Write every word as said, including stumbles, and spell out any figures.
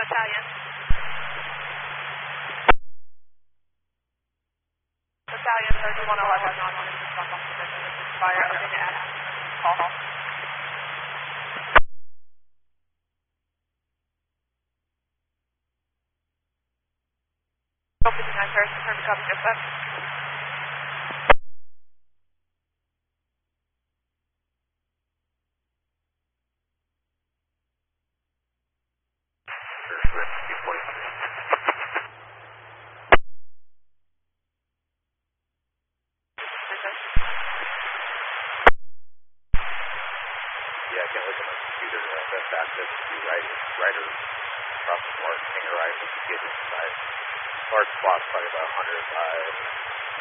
Battalion. Battalion thirty-one eleven on fire open at call. fifty-nine first, confirm to copy dispatch. Yeah, I can't look at my computer. Uh, best access to writer, writer across the board, finger right, get inside. Large spot, probably about one hundred by